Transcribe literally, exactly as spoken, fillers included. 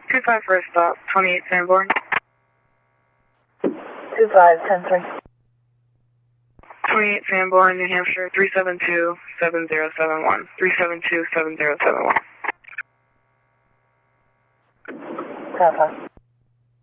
two five first stop, twenty-eight Sanborn. two five, ten three. twenty-eight Sanborn, New Hampshire, three seven two, seven zero seven one. three seven two, seven zero seven one. Papa.